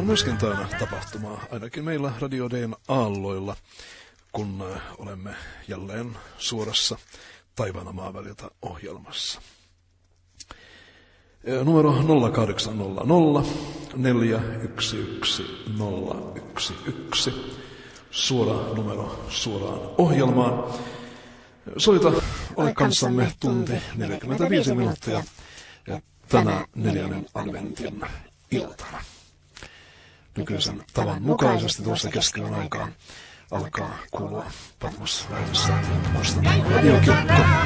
on myöskin täynnä tapahtumaa, ainakin meillä Radio D:n aalloilla, kun olemme jälleen suorassa Taivaana maaväliltä ohjelmassa. Numero 0800 411 011. Suora numero suoraan ohjelmaan. Soita, ole kanssamme tunti 45 minuuttia ja tänä 4. adventin iltana. Nykyisen tavan mukaisesti tuossa keskiyön aikaan alkaa kuulua Patmos-vähdessä Musta radiokirkko.